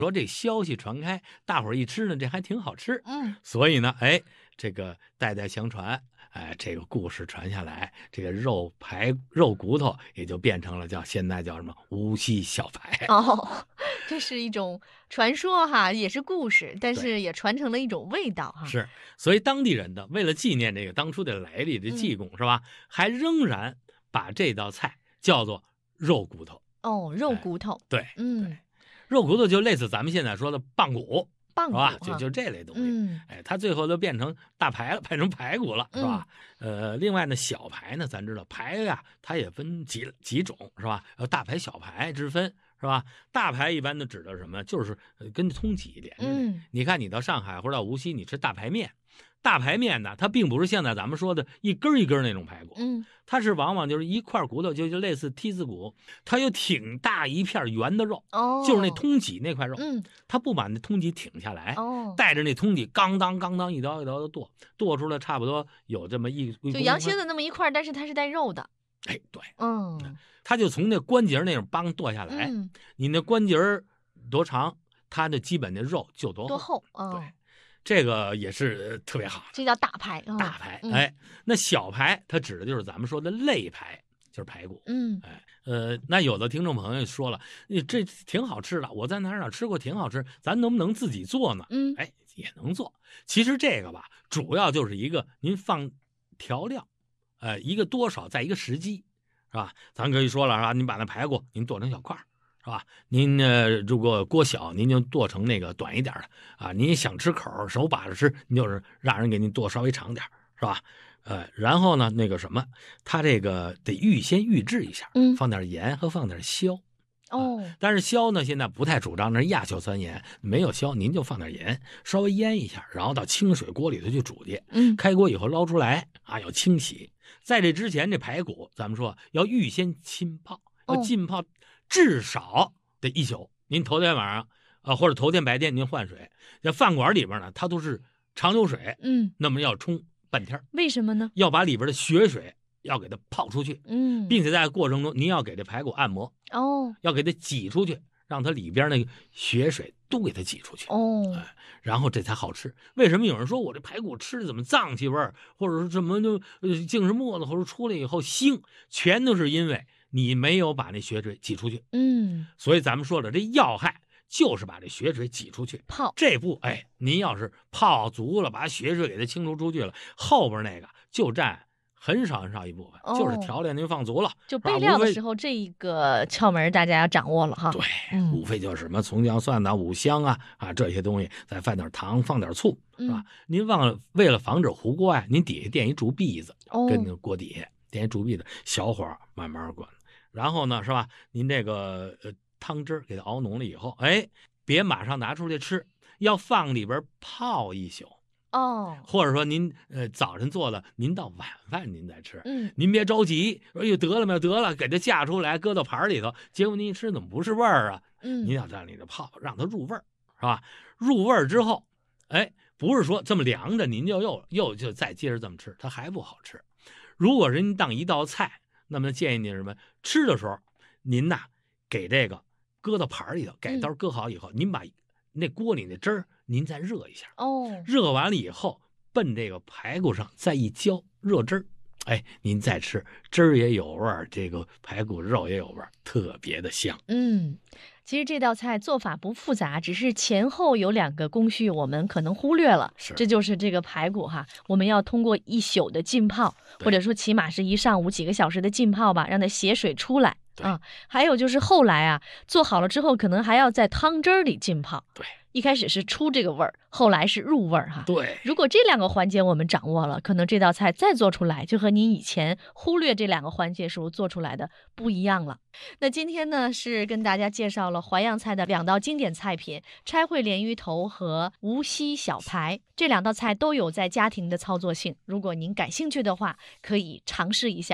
说这消息传开，大伙儿一吃呢，这还挺好吃。所以呢，这个代代相传，这个故事传下来，这个肉骨头也就变成了现在叫什么无锡小排。 这是一种传说哈，也是故事，但是也传承了一种味道哈。 是，所以当地人呢，为了纪念这个当初的来历的济公，是吧？还仍然把这道菜叫做肉骨头。 肉骨头。 对，肉骨头就类似咱们现在说的棒骨。是吧？就这类东西，它最后都变成大排了，变成排骨了，是吧？另外呢，小排呢，咱知道排呀，它也分几种，是吧？有大排、小排之分，是吧？大排一般都指的什么？就是跟通缉连着。你看，你到上海或者到无锡，你吃大排面。大排面呢，它并不是现在咱们说的一根一根那种排骨，它是往往就是一块骨头，就类似梯子骨，它有挺大一片圆的肉，就是那通脊那块肉，它不把那通脊挺下来，带着那通脊刚当一刀一刀的剁出来，差不多有这么就羊蝎子那么一块，但是它是带肉的。 对，它就从那关节那种帮剁下来，你那关节多长，它的基本的肉就多厚，对。这个也是特别好， 这叫大排。 大排，那小排它指的就是咱们说的肋排，就是排骨。那有的听众朋友说了，这挺好吃的，我在哪吃过，挺好吃，咱能不能自己做呢？也能做。其实这个吧，主要就是一个您放调料，一个多少，在一个时机，是吧？咱可以说了，是吧？您把那排骨您剁成小块，是吧？您如果锅小，您就剁成那个短一点的啊。您想吃口，手把着吃，您就是让人给您剁稍微长点，是吧？然后呢，那个什么，它这个得先预制一下，放点盐和放点硝。但是硝呢，现在不太主张，那是亚硝酸盐，没有硝，您就放点盐，稍微腌一下，然后到清水锅里头去煮去。开锅以后捞出来啊，要清洗。在这之前，这排骨咱们说要预先浸泡，要浸泡。至少得1宿，您头天晚上或者头天白天您换水。这饭馆里边呢，它都是长流水，那么要冲半天。 为什么呢？ 要把里边的血水要给它泡出去，并且在过程中您要给这排骨按摩，要给它挤出去，让它里边那个血水都给它挤出去，然后这才好吃。为什么有人说我这排骨吃的怎么脏气味儿，或者说怎么就净是沫子，或者出来以后腥，全都是因为你没有把那血水挤出去。所以咱们说了，这要害就是把这血水挤出去。 泡这步，您要是泡足了，把血水给它清除出去了，后边那个就占很少一部分，就是调料您放足了， 就备料的时候，这一个窍门大家要掌握了哈。 对，无非就是什么葱姜蒜呐、五香啊这些东西，再放点糖，放点醋，是吧？您为了防止糊锅您底下垫一竹篦子，跟那锅底下垫一竹篦子，小火慢慢滚。然后呢，是吧？您这个汤汁给它熬浓了以后，别马上拿出来吃，要放里边泡1宿。或者说您早晨做的，您到晚饭您再吃。您别着急，哎呦得了，给它架出来，搁到盘里头，结果您一吃怎么不是味儿啊？您要在里头泡，让它入味儿，是吧？入味儿之后，不是说这么凉的，您就再接着这么吃，它还不好吃。如果是您当一道菜，那么建议您什么？吃的时候，您呐给这个搁到盘里头，改刀搁好以后，您把那锅里那汁儿您再热一下，热完了以后，奔这个排骨上再一浇热汁儿，您再吃，汁儿也有味儿，这个排骨肉也有味儿，特别的香。 其实这道菜做法不复杂，只是前后有2个工序我们可能忽略了。这就是这个排骨哈，我们要通过1宿的浸泡，或者说起码是1上午几个小时的浸泡吧，让它血水出来。还有就是后来做好了之后，可能还要在汤汁里浸泡。 对， 一开始是出这个味儿，后来是入味儿哈。 对， 如果这2个环节我们掌握了，可能这道菜再做出来就和您以前忽略这2个环节时候做出来的不一样了。那今天呢，是跟大家介绍了淮扬菜的2道经典菜品，拆烩鲢鱼头和无锡小排。这2道菜都有在家庭的操作性，如果您感兴趣的话，可以尝试一下。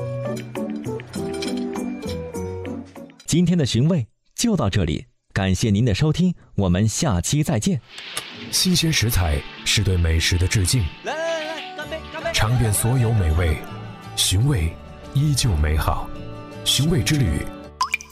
今天的寻味就到这里，感谢您的收听，我们下期再见。 新鲜食材是对美食的致敬， 来，干杯！ 尝遍所有美味，寻味依旧美好。寻味之旅，